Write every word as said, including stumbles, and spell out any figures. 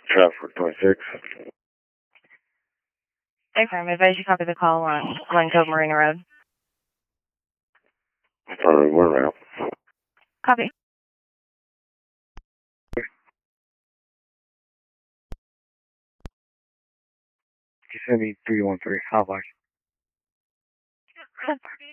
Traffic twenty-six. Affirm. Advise you copy the call on Glen Cove Marina Road. Sorry, where now? Copy. Just send me three one three. How much?